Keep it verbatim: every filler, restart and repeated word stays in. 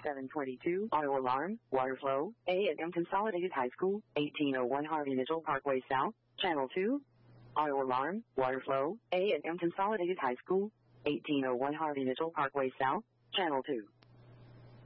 seven twenty-two, auto alarm, water flow, A and M Consolidated High School, eighteen oh one Harvey Mitchell Parkway South, Channel two. Auto alarm, water flow, A and M Consolidated High School, eighteen oh one Harvey Mitchell Parkway South, Channel two.